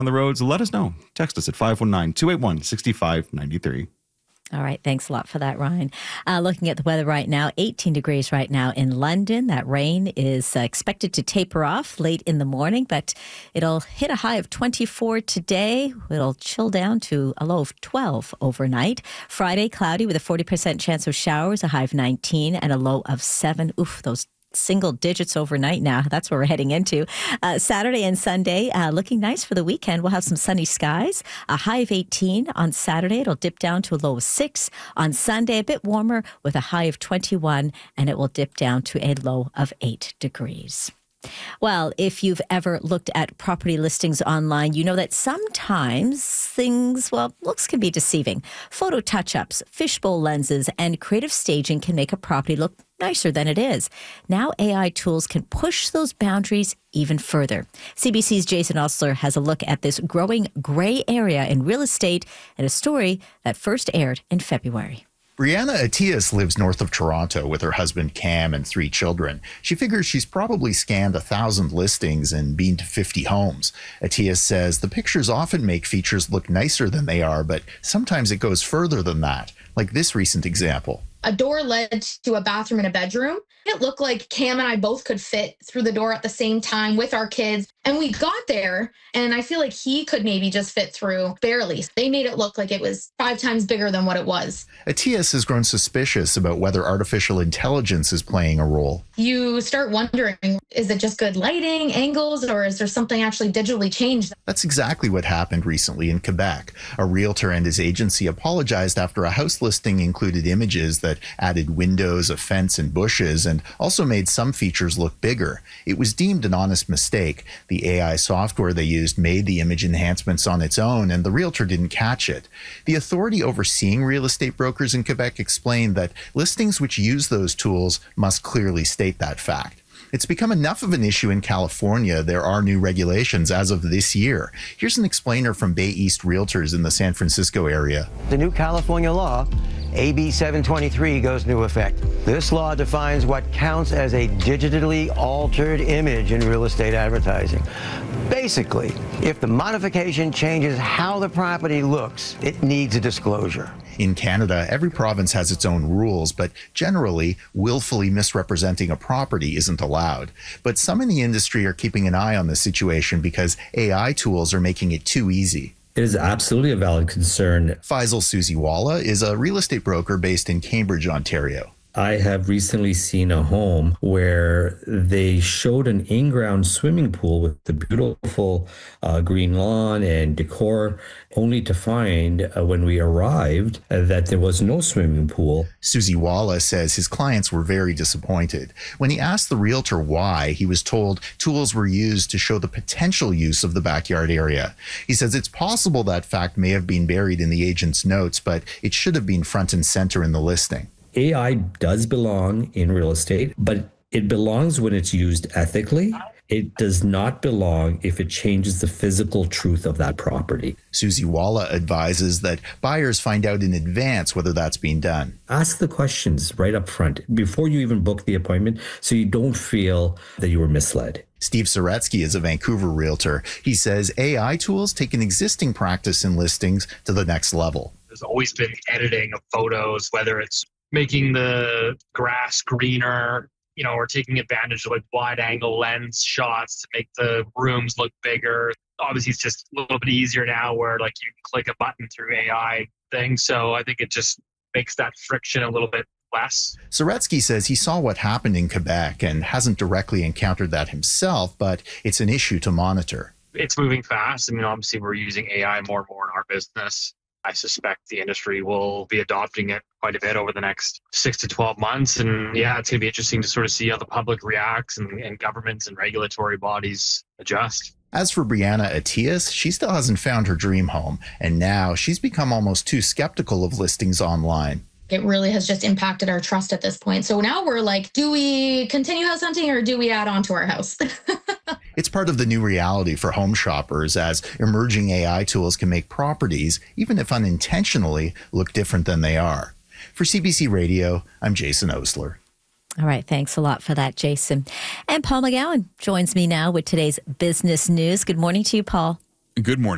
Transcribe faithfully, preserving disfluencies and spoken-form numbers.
on the roads, let us know. Text us at five one nine, two eight one, six five nine three. All right. Thanks a lot for that, Ryan. Uh, looking at the weather right now, eighteen degrees right now in London. That rain is uh, expected to taper off late in the morning, but it'll hit a high of twenty-four today. It'll chill down to a low of twelve overnight. Friday, cloudy with a forty percent chance of showers, a high of nineteen and a low of seven. Oof, those single digits overnight now. That's where we're heading into. Uh, Saturday and Sunday, uh, looking nice for the weekend. We'll have some sunny skies. A high of eighteen on Saturday. It'll dip down to a low of six. On Sunday, a bit warmer with a high of twenty-one, and it will dip down to a low of eight degrees. Well, if you've ever looked at property listings online, you know that sometimes things, well, looks can be deceiving. Photo touch-ups, fishbowl lenses, and creative staging can make a property look nicer than it is. Now A I tools can push those boundaries even further. C B C's Jason Osler has a look at this growing gray area in real estate and a story that first aired in February. Brianna Atias lives north of Toronto with her husband Cam and three children. She figures she's probably scanned a thousand listings and been to fifty homes. Atias says the pictures often make features look nicer than they are, but sometimes it goes further than that, like this recent example. A door led to a bathroom and a bedroom. It looked like Cam and I both could fit through the door at the same time with our kids. And we got there, and I feel like he could maybe just fit through barely. They made it look like it was five times bigger than what it was. Atias has grown suspicious about whether artificial intelligence is playing a role. You start wondering, is it just good lighting, angles, or is there something actually digitally changed? That's exactly what happened recently in Quebec. A realtor and his agency apologized after a house listing included images that added windows, a fence, and bushes, and also made some features look bigger. It was deemed an honest mistake. The A I software they used made the image enhancements on its own, and the realtor didn't catch it. The authority overseeing real estate brokers in Quebec explained that listings which use those tools must clearly state that fact. It's become enough of an issue in California. There are new regulations as of this year. Here's an explainer from Bay East Realtors in the San Francisco area. The new California law, A B seven twenty-three, goes into effect. This law defines what counts as a digitally altered image in real estate advertising. Basically, if the modification changes how the property looks, it needs a disclosure. In Canada, every province has its own rules, but generally, willfully misrepresenting a property isn't allowed. But some in the industry are keeping an eye on this situation because A I tools are making it too easy. It is absolutely a valid concern. Faisal Suziwala is a real estate broker based in Cambridge, Ontario. I have recently seen a home where they showed an in-ground swimming pool with the beautiful uh, green lawn and decor, only to find uh, when we arrived uh, that there was no swimming pool. Suziwala says his clients were very disappointed. When he asked the realtor why, he was told tools were used to show the potential use of the backyard area. He says it's possible that fact may have been buried in the agent's notes, but it should have been front and center in the listing. A I does belong in real estate, but it belongs when it's used ethically. It does not belong if it changes the physical truth of that property. Suziwala advises that buyers find out in advance whether that's being done. Ask the questions right up front before you even book the appointment so you don't feel that you were misled. Steve Soretsky is a Vancouver realtor. He says A I tools take an existing practice in listings to the next level. There's always been editing of photos, whether it's making the grass greener, you know, or taking advantage of like wide angle lens shots to make the rooms look bigger. Obviously, it's just a little bit easier now where like you can click a button through A I things. So I think it just makes that friction a little bit less. Soretsky says he saw what happened in Quebec and hasn't directly encountered that himself, but it's an issue to monitor. It's moving fast. I mean, obviously, we're using A I more and more in our business. I suspect the industry will be adopting it quite a bit over the next six to twelve months. And yeah, it's going to be interesting to sort of see how the public reacts and, and governments and regulatory bodies adjust. As for Brianna Atias, she still hasn't found her dream home. And now she's become almost too skeptical of listings online. It really has just impacted our trust at this point. So now we're like, do we continue house hunting or do we add on to our house? It's part of the new reality for home shoppers as emerging A I tools can make properties, even if unintentionally, look different than they are. For C B C Radio, I'm Jason Osler. All right. Thanks a lot for that, Jason. And Paul McGowan joins me now with today's business news. Good morning to you, Paul. Good morning.